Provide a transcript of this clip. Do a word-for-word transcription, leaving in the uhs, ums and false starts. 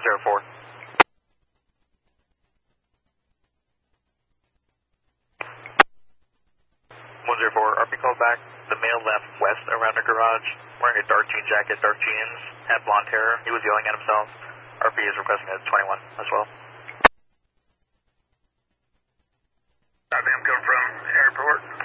zero four. one zero four, R P called back. The male left west around the garage, wearing a dark jean jacket, dark jeans, had blonde hair. He was yelling at himself. R P is requesting a twenty-one as well. Copy, I'm coming from airport.